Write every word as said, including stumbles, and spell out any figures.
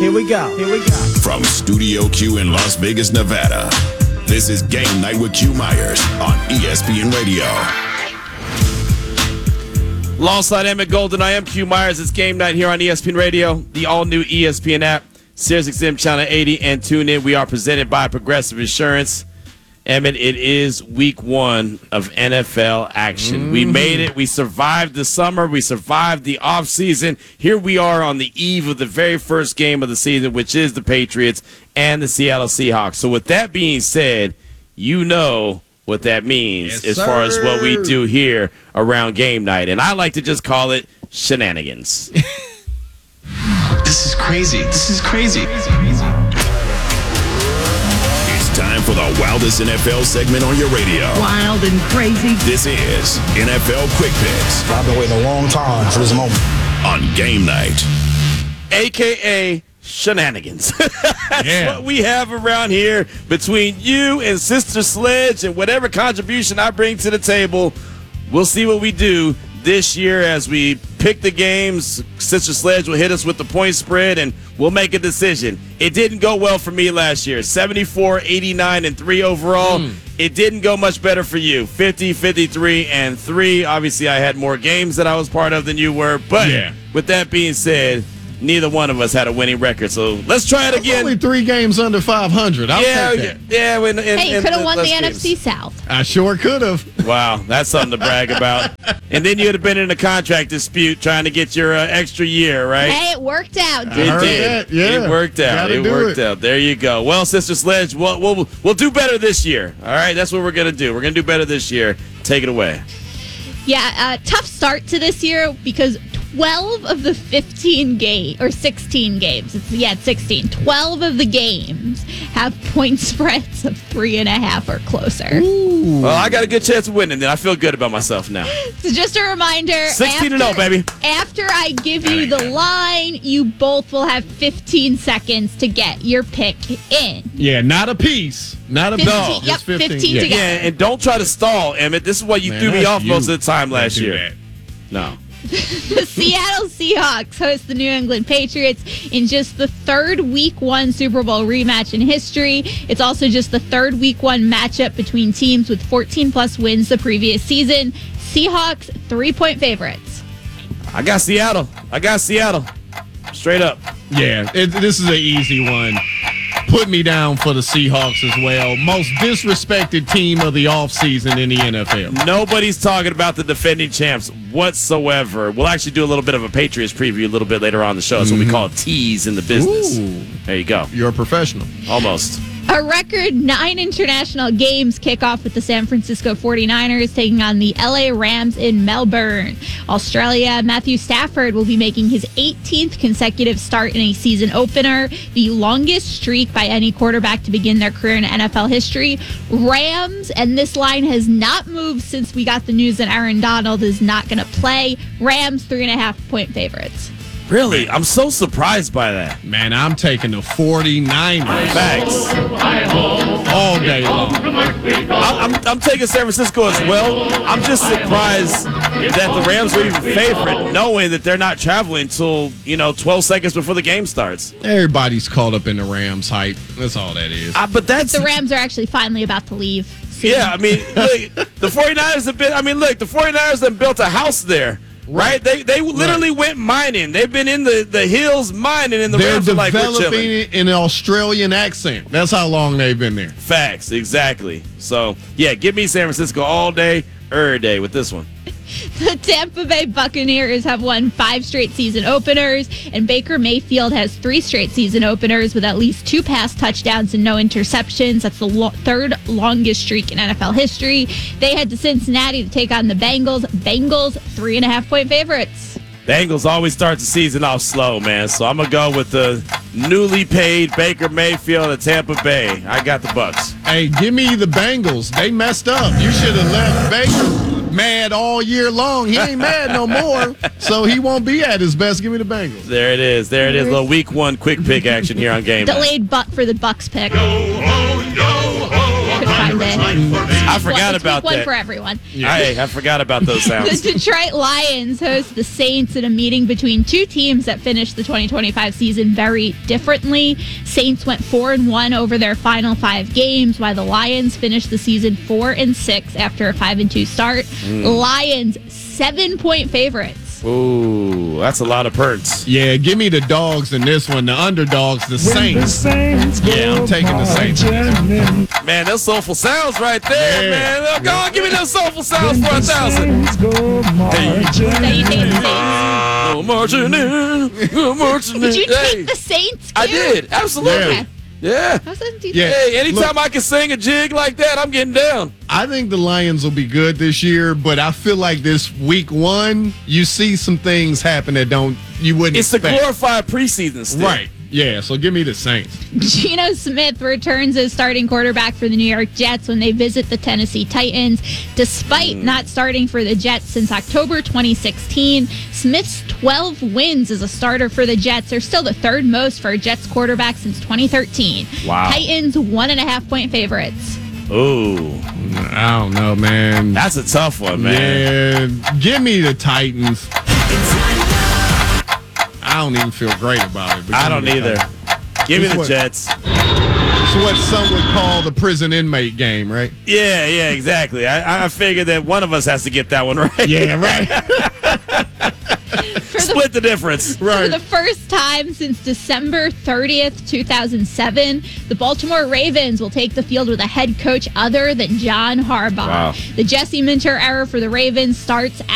Here we go. Here we go. From Studio Q in Las Vegas, Nevada, this is Game Night with Q Myers on E S P N Radio. Alongside Emmett Golden, I am Q Myers. It's Game Night here on E S P N Radio, the all-new E S P N app, SiriusXM Channel eighty, and tune in. We are presented by Progressive Insurance. Emmett, it is week one of N F L action. Mm-hmm. We made it. We survived the summer. We survived the offseason. Here we are on the eve of the very first game of the season, which is the Patriots and the Seattle Seahawks. So with that being said, you know what that means yes, as far as what we do here around game night. And I like to just call it shenanigans. This is crazy. This is crazy. It's time for the wildest N F L segment on your radio. Wild and crazy. This is N F L Quick Picks. I've been waiting a long time for this moment. On Game Night. A K A shenanigans. That's yeah. what we have around here between you and Sister Sledge, and whatever contribution I bring to the table. We'll see what we do this year as we pick the games. Sister Sledge will hit us with the point spread, and we'll make a decision. It didn't go well for me last year. seventy-four, eighty-nine, and three overall. Mm. It didn't go much better for you. fifty, fifty-three, and three. Obviously, I had more games that I was part of than you were. But yeah. with that being said, neither one of us had a winning record, so let's try it again. Only three games under five hundred. I'll yeah, take that. Yeah, yeah. In, in, hey, you could have won the games. N F C South. I sure could have. Wow, that's something to brag about. And then you'd have been in a contract dispute trying to get your uh, extra year, right? Hey, it worked out. It I did. That. Yeah. It worked out. Gotta it worked it. out. There you go. Well, Sister Sledge, we'll, we'll, we'll do better this year. All right, that's what we're going to do. We're going to do better this year. Take it away. Yeah, uh, tough start to this year because twelve of the fifteen games, or sixteen games, it's, yeah, it's sixteen. twelve of the games have point spreads of three and a half or closer. Ooh. Well, I got a good chance of winning, then. I feel good about myself now. So just a reminder. sixteen and oh, baby. After I give you the line, you both will have fifteen seconds to get your pick in. Yeah, not a piece. Not a dog. Yep, fifteen, fifteen yeah. together. Yeah, and don't try to stall, Emmett. This is why you Man, threw me off you. most of the time last year. That. No. The Seattle Seahawks host the New England Patriots in just the third Week One Super Bowl rematch in history. It's also just the third Week One matchup between teams with fourteen plus wins the previous season. Seahawks three-point favorites. I got Seattle. I got Seattle. Straight up. Yeah, it, this is an easy one. Put me down for the Seahawks as well. Most disrespected team of the offseason in the N F L. Nobody's talking about the defending champs whatsoever. We'll actually do a little bit of a Patriots preview a little bit later on the show. That's mm-hmm. what we call tease in the business. Ooh. There you go. You're a professional. Almost. A record nine international games kick off with the San Francisco forty-niners taking on the L A Rams in Melbourne. Australia, Matthew Stafford will be making his eighteenth consecutive start in a season opener, the longest streak by any quarterback to begin their career in N F L history. Rams, and this line has not moved since we got the news that Aaron Donald is not going to play. Rams, three and a half point favorites. Really? I'm so surprised by that. Man, I'm taking the forty-niners. Facts. All day long. I'm, I'm, I'm taking San Francisco as well. I'm just surprised that the Rams are even favorite, knowing that they're not traveling until, you know, twelve seconds before the game starts. Everybody's caught up in the Rams hype. That's all that is. Uh, but that's the Rams are actually finally about to leave soon. Yeah, I mean, look, the forty-niners have been, I mean, look, the forty-niners have built a house there. Right, they they literally right. went mining. They've been in the, the hills mining in the They're Rams for like we're chilling. They're developing an Australian accent. That's how long they've been there. Facts, exactly. So yeah, give me San Francisco all day, every day with this one. The Tampa Bay Buccaneers have won five straight season openers, and Baker Mayfield has three straight season openers with at least two pass touchdowns and no interceptions. That's the lo- third longest streak in N F L history. They head to Cincinnati to take on the Bengals. Bengals, three and a half point favorites. Bengals always start the season off slow, man. So I'm going to go with the newly paid Baker Mayfield at Tampa Bay. I got the Bucks. Hey, give me the Bengals. They messed up. You should have left Baker mad all year long. He ain't mad no more, so he won't be at his best. Give me the Bengals. There it is. There it is. A little week one quick pick action here on Game Night. Delayed butt for the Bucks pick. Yo ho, yo ho, Could find it. I forgot it's about week one that. for everyone. Hey, I forgot about those The sounds. Detroit Lions host the Saints in a meeting between two teams that finished the twenty twenty-five season very differently. Saints went four and one over their final five games, while the Lions finished the season four and six after a five and two start. Mm. Lions seven point favorites. Ooh, that's a lot of perks. Yeah, give me the dogs in this one. The underdogs, the Saints. Yeah, I'm taking the Saints. Man, those soulful sounds right there, Yeah. man. Oh, go on, give me those soulful sounds for a thousand. Hey, So you take the Saints? go marching in, go marching in. Did you Hey, take the Saints? I too? did, absolutely. Yeah. Yeah. How's that do you Yeah. Hey, anytime Look. I can sing a jig like that, I'm getting down. I think the Lions will be good this year, but I feel like this week one, you see some things happen that don't you wouldn't It's the expect. glorified preseason still. Right. Yeah, so give me the Saints. Geno Smith returns as starting quarterback for the New York Jets when they visit the Tennessee Titans. Despite not starting for the Jets since October twenty sixteen, Smith's twelve wins as a starter for the Jets are still the third most for a Jets quarterback since twenty thirteen. Wow. Titans one and a half point favorites. Ooh, I don't know, man. that's a tough one, man. Yeah, give me the Titans. I don't even feel great about it. but I give don't me the either. Titans. Give me It's the what- Jets. It's what some would call the prison inmate game, right? Yeah, yeah, exactly. I, I figured that one of us has to get that one right. Yeah, right. For the Split the difference. For right. the first time since December thirtieth, two thousand seven, the Baltimore Ravens will take the field with a head coach other than John Harbaugh. Wow. The Jesse Minter era for the Ravens starts